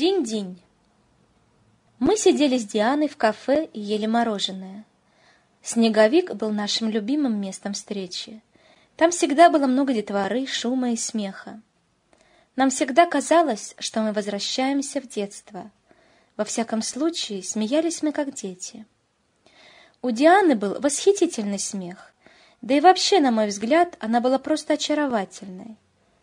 Динь-динь. Мы сидели с Дианой в кафе и ели мороженое. Снеговик был нашим любимым местом встречи. Там всегда было много детворы, шума и смеха. Нам всегда казалось, что мы возвращаемся в детство. Во всяком случае, смеялись мы как дети. У Дианы был восхитительный смех, да и вообще, на мой взгляд, она была просто очаровательной.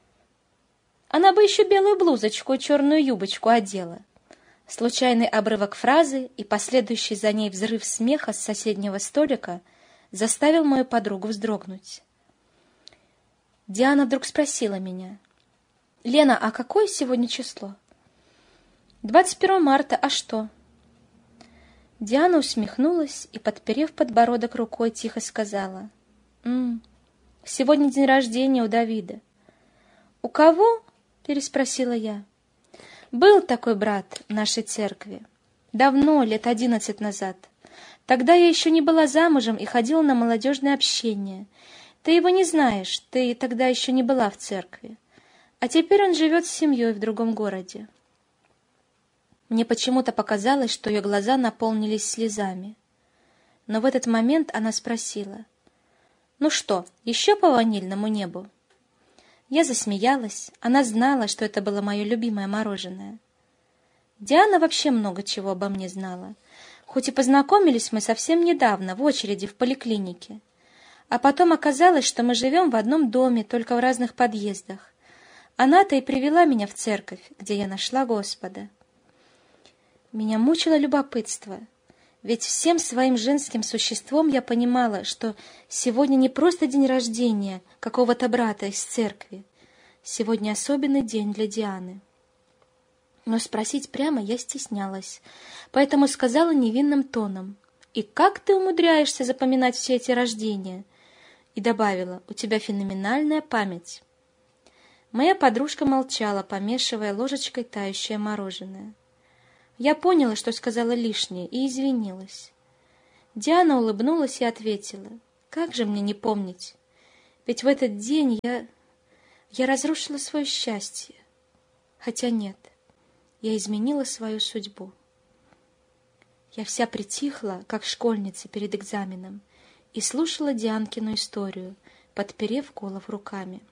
Она бы еще белую блузочку и черную юбочку одела. Случайный обрывок фразы и последующий за ней взрыв смеха с соседнего столика заставил мою подругу вздрогнуть. Диана вдруг спросила меня: «Лена, а какое сегодня число?» 21 марта, а что?» Диана усмехнулась и, подперев подбородок рукой, тихо сказала: «Сегодня день рождения у Давида». «У кого?» — переспросила я. «Был такой брат в нашей церкви. Давно, лет 11 назад. Тогда я еще не была замужем и ходила на молодежное общение. Ты его не знаешь, ты тогда еще не была в церкви. А теперь он живет с семьей в другом городе». Мне почему-то показалось, что ее глаза наполнились слезами. Но в этот момент она спросила: «Ну что, еще по ванильному небу?» Я засмеялась, она знала, что это было мое любимое мороженое. Диана вообще много чего обо мне знала, хоть и познакомились мы совсем недавно, в очереди в поликлинике. А потом оказалось, что мы живем в одном доме, только в разных подъездах. Она-то и привела меня в церковь, где я нашла Господа. Меня мучило любопытство, ведь всем своим женским существом я понимала, что сегодня не просто день рождения какого-то брата из церкви. Сегодня особенный день для Дианы. Но спросить прямо я стеснялась, поэтому сказала невинным тоном: «И как ты умудряешься запоминать все эти рождения?» И добавила: «У тебя феноменальная память». Моя подружка молчала, помешивая ложечкой тающее мороженое. Я поняла, что сказала лишнее, и извинилась. Диана улыбнулась и ответила: «Как же мне не помнить? Ведь в этот день я разрушила свое счастье. Хотя нет, я изменила свою судьбу». Я вся притихла, как школьница перед экзаменом, и слушала Дианкину историю, подперев голову руками.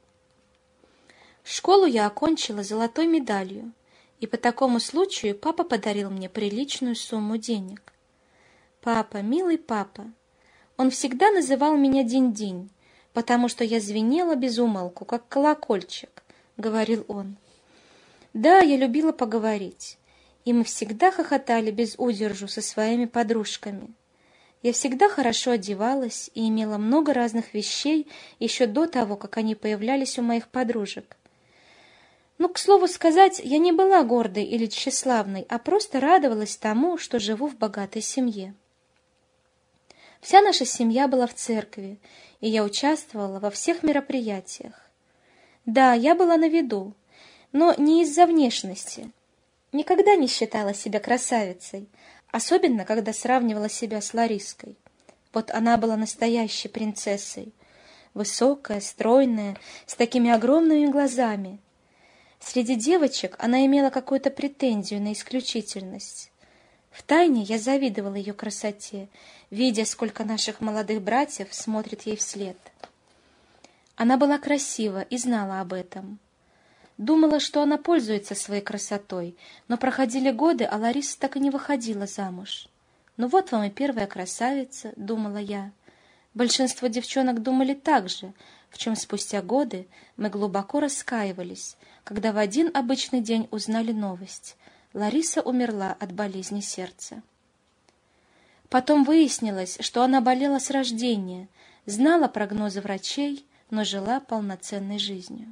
Школу я окончила золотой медалью, и по такому случаю папа подарил мне приличную сумму денег. Папа, милый папа, он всегда называл меня Динь-динь, потому что я звенела без умолку, как колокольчик, — говорил он. Да, я любила поговорить, и мы всегда хохотали без удержу со своими подружками. Я всегда хорошо одевалась и имела много разных вещей еще до того, как они появлялись у моих подружек. Ну, к слову сказать, я не была гордой или тщеславной, а просто радовалась тому, что живу в богатой семье. Вся наша семья была в церкви, и я участвовала во всех мероприятиях. Да, я была на виду, но не из-за внешности. Никогда не считала себя красавицей, особенно когда сравнивала себя с Лариской. Вот она была настоящей принцессой, высокая, стройная, с такими огромными глазами. Среди девочек она имела какую-то претензию на исключительность. Втайне я завидовала ее красоте, видя, сколько наших молодых братьев смотрит ей вслед. Она была красива и знала об этом. Думала, что она пользуется своей красотой, но проходили годы, а Лариса так и не выходила замуж. «Ну вот вам и первая красавица», — думала я. Большинство девчонок думали так же, в чем спустя годы мы глубоко раскаивались, когда в один обычный день узнали новость: Лариса умерла от болезни сердца. Потом выяснилось, что она болела с рождения, знала прогнозы врачей, но жила полноценной жизнью.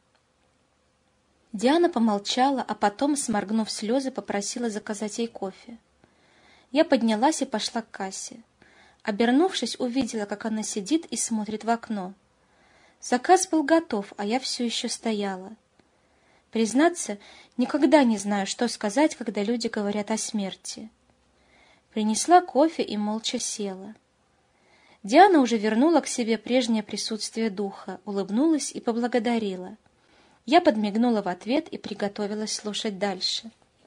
Диана помолчала, а потом, сморгнув слезы, попросила заказать ей кофе. Я поднялась и пошла к кассе. Обернувшись, увидела, как она сидит и смотрит в окно. Заказ был готов, а я все еще стояла. Признаться, никогда не знаю, что сказать, когда люди говорят о смерти. Принесла кофе и молча села. Диана уже вернула к себе прежнее присутствие духа, улыбнулась и поблагодарила. Я подмигнула в ответ и приготовилась слушать дальше.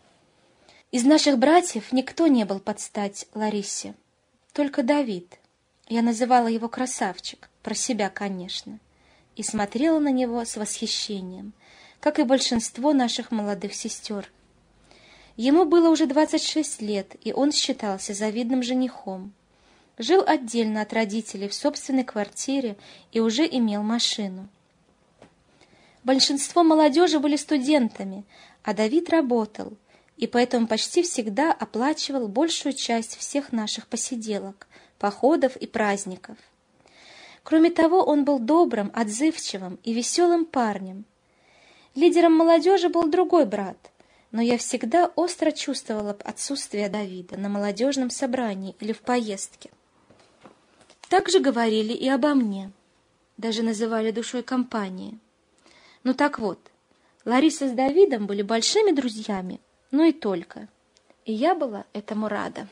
Из наших братьев никто не был под стать Ларисе, только Давид. Я называла его красавчик, про себя, конечно, и смотрела на него с восхищением, как и большинство наших молодых сестер. Ему было уже 26 лет, и он считался завидным женихом. Жил отдельно от родителей в собственной квартире и уже имел машину. Большинство молодежи были студентами, а Давид работал, и поэтому почти всегда оплачивал большую часть всех наших посиделок, походов и праздников. Кроме того, он был добрым, отзывчивым и веселым парнем. Лидером молодежи был другой брат, но я всегда остро чувствовала отсутствие Давида на молодежном собрании или в поездке. Так же говорили и обо мне, даже называли душой компании. Ну так вот, Лариса с Давидом были большими друзьями, но и только. И я была этому рада.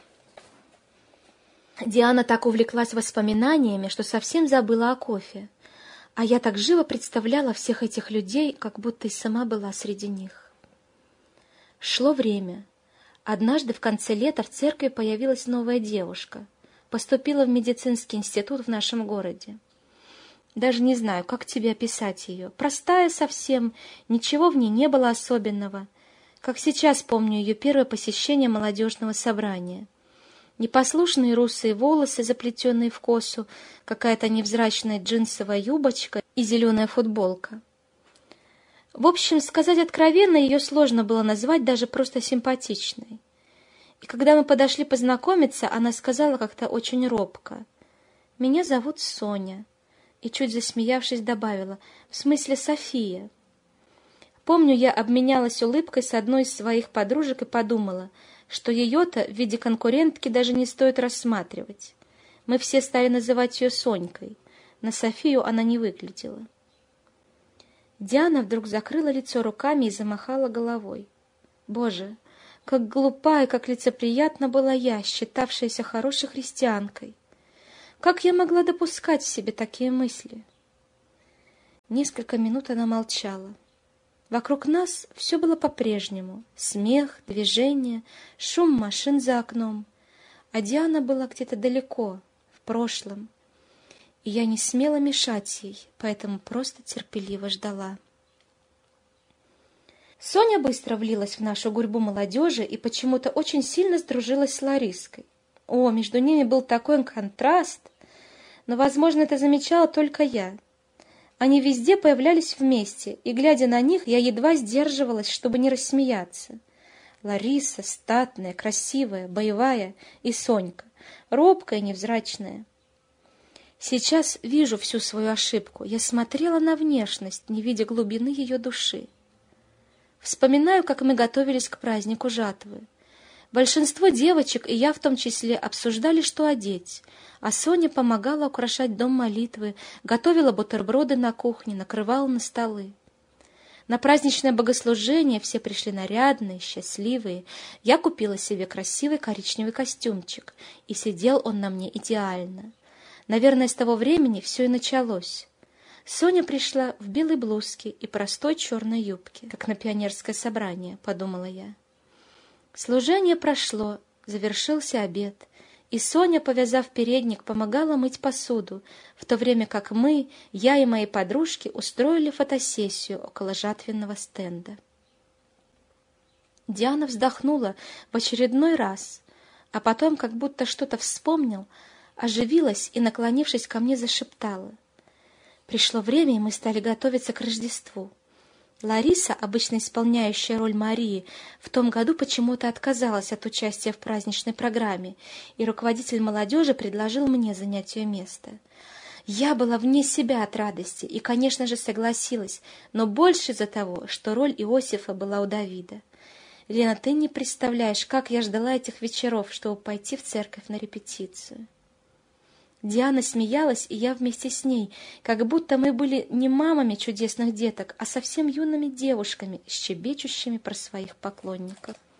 Диана так увлеклась воспоминаниями, что совсем забыла о кофе. А я так живо представляла всех этих людей, как будто и сама была среди них. Шло время. Однажды в конце лета в церкви появилась новая девушка. Поступила в медицинский институт в нашем городе. Даже не знаю, как тебе описать ее. Простая совсем, ничего в ней не было особенного. Как сейчас помню ее первое посещение молодежного собрания. Непослушные русые волосы, заплетенные в косу, какая-то невзрачная джинсовая юбочка и зеленая футболка. В общем, сказать откровенно, ее сложно было назвать даже просто симпатичной. И когда мы подошли познакомиться, она сказала как-то очень робко: «Меня зовут Соня». И чуть засмеявшись добавила: «В смысле София». Помню, я обменялась улыбкой с одной из своих подружек и подумала, что ее-то в виде конкурентки даже не стоит рассматривать. Мы все стали называть ее Сонькой. На Софию она не выглядела. Диана вдруг закрыла лицо руками и замахала головой. Боже, как глупа и как лицеприятна была я, считавшаяся хорошей христианкой. Как я могла допускать в себе такие мысли? Несколько минут она молчала. Вокруг нас все было по-прежнему. Смех, движение, шум машин за окном. А Диана была где-то далеко, в прошлом. И я не смела мешать ей, поэтому просто терпеливо ждала. Соня быстро влилась в нашу гурьбу молодежи и почему-то очень сильно сдружилась с Лариской. О, между ними был такой контраст! Но, возможно, это замечала только я. Они везде появлялись вместе, и, глядя на них, я едва сдерживалась, чтобы не рассмеяться. Лариса, статная, красивая, боевая, и Сонька, робкая и невзрачная. Сейчас вижу всю свою ошибку. Я смотрела на внешность, не видя глубины ее души. Вспоминаю, как мы готовились к празднику жатвы. Большинство девочек, и я в том числе, обсуждали, что одеть, а Соня помогала украшать дом молитвы, готовила бутерброды на кухне, накрывала на столы. На праздничное богослужение все пришли нарядные, счастливые. Я купила себе красивый коричневый костюмчик, и сидел он на мне идеально. Наверное, с того времени все и началось. Соня пришла в белой блузке и простой черной юбке, как на пионерское собрание, подумала я. Служение прошло, завершился обед, и Соня, повязав передник, помогала мыть посуду, в то время как мы, я и мои подружки, устроили фотосессию около жатвенного стенда. Диана вздохнула в очередной раз, а потом, как будто что-то вспомнил, оживилась и, наклонившись ко мне, зашептала. Пришло время, и мы стали готовиться к Рождеству. Лариса, обычно исполняющая роль Марии, в том году почему-то отказалась от участия в праздничной программе, и руководитель молодежи предложил мне занять ее место. Я была вне себя от радости и, конечно же, согласилась, но больше из-за того, что роль Иосифа была у Давида. Лена, ты не представляешь, как я ждала этих вечеров, чтобы пойти в церковь на репетицию. Диана смеялась, и я вместе с ней, как будто мы были не мамами чудесных деток, а совсем юными девушками, щебечущими про своих поклонников.